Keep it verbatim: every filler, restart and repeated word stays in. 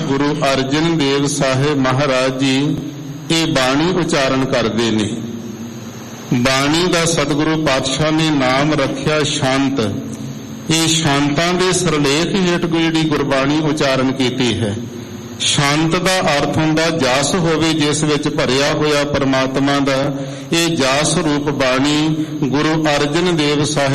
ਗੁਰੂ ਅਰਜਨ ਦੇਵ ਸਾਹਿਬ ਮਹਾਰਾਜ ਜੀ ਇਹ ਬਾਣੀ ਉਚਾਰਨ ਕਰਦੇ ਨੇ। ਬਾਣੀ ਦਾ ਸਤਿਗੁਰੂ ਪਾਤਸ਼ਾਹ ਨੇ ਨਾਮ ਰੱਖਿਆ ਸ਼ਾਂਤ। ਇਹ ਸ਼ਾਂਤਾਂ ਦੇ ਸਰਲੇਖ ਹੇਠ ਜਿਹੜੀ ਗੁਰਬਾਣੀ ਉਚਾਰਨ ਕੀਤੀ ਹੈ। ਸ਼ਾਂਤ ਦਾ ਅਰਥ ਹੁੰਦਾ ਜਸ ਹੋਵੇ ਜਿਸ ਵਿੱਚ ਭਰਿਆ ਹੋਇਆ ਪਰਮਾਤਮਾ ਦਾ। ਇਹ ਜਸ ਰੂਪ ਬਾਣੀ ਗੁਰੂ ਅਰਜਨ ਦੇਵ ਸਾਹਿਬ